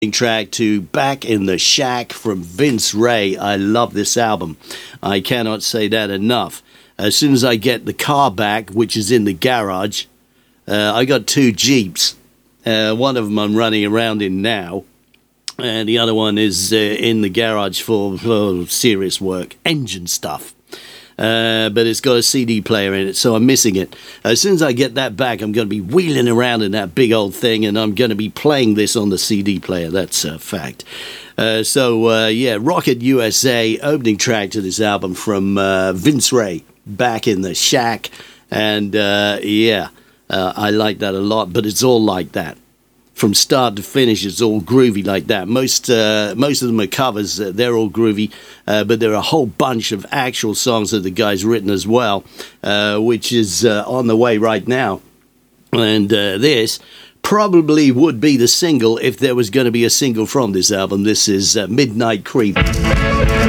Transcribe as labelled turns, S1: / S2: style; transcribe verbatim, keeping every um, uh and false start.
S1: track to Back in the Shack from Vince Ray. I love this album. I cannot say that enough. As soon as I get the car back, which is in the garage, uh, I got two Jeeps. Uh, one of them I'm running around in now, and the other one is uh, in the garage for, for serious work, engine stuff. Uh, but it's got a C D player in it, so I'm missing it. As soon as I get that back, I'm going to be wheeling around in that big old thing, and I'm going to be playing this on the C D player. That's a fact. Uh, so, uh, yeah, Rocket U S A, opening track to this album from uh, Vince Ray, Back in the Shack. And, uh, yeah, uh, I like that a lot, but it's all like that. From start to finish, it's all groovy like that. Most uh, most of them are covers. Uh, they're all groovy. Uh, but there are a whole bunch of actual songs that the guy's written as well, uh, which is uh, on the way right now. And uh, this probably would be the single if there was going to be a single from this album. This is uh, Midnight Creep.